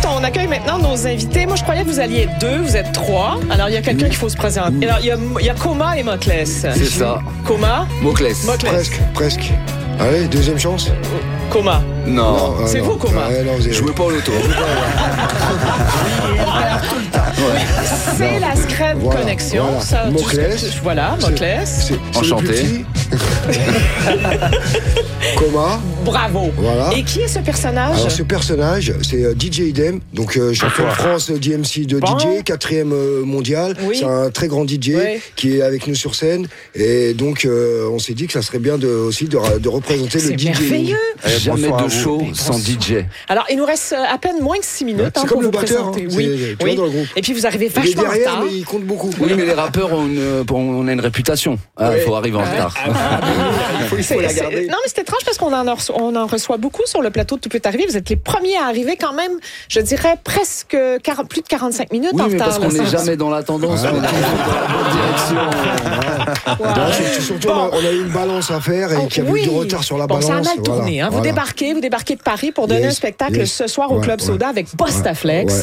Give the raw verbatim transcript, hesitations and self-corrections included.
on accueille maintenant nos invités. Moi, je croyais que vous alliez être deux, vous êtes trois. Alors, il y a quelqu'un qu'il faut se présenter. Alors, il y a, il y a Coma et Moclès. C'est ça. Coma. Moclès. Moclès. Presque, presque. Allez, deuxième chance. Coma. Non. Non, ah, C'est non. vous, Coma. Ah, non, vous avez- Jouez pas au loto. Ouais. C'est la Scred Voilà, Connexion. voilà. Ça, tu- Moclès. Voilà, C'est- Moclès. c'est- c'est Enchanté. le plus petit. Coma. Bravo. Voilà. Et qui est ce personnage? Alors ce personnage, c'est euh, D J Idem, donc euh, champion de France D M C de Bon. D J, quatrième euh, mondial. Oui. C'est un très grand D J Oui. qui est avec nous sur scène. Et donc euh, on s'est dit que ça serait bien de, aussi de, de représenter C'est le D J. merveilleux. Jamais bonsoir à de vous. show sans D J. Alors, il nous reste à peine moins que six minutes C'est hein, comme pour le vous batteur, présenter. hein. Oui, C'est- tu oui. vois, dans le groupe. Et puis, vous arrivez Il est vachement en derrière, retard. mais il compte beaucoup. Oui, mais les rappeurs, on, euh, on a une réputation. Il Ouais. faut arriver en retard. Il faut, il faut la C'est- garder. c'est- Non, mais c'est étrange parce qu'on en, a reço- on en reçoit beaucoup sur le plateau de Tout peut arriver. Vous êtes les premiers à arriver quand même, je dirais, presque quar- plus de quarante-cinq minutes Oui, en mais retard. parce qu'on là, n'est ça. jamais dans la tendance, on est dans la bonne direction. Non, c'est- surtout, Bon. on a- on a eu une balance à faire et qu'il y avait Oui. eu du retard sur la bon, balance. ça a mal voilà, tourné. Hein. Vous voilà. débarquez, vous débarquez de Paris pour donner Yes, un spectacle yes. ce soir au Ouais, Club ouais. Soda avec Bostaflex. Ouais.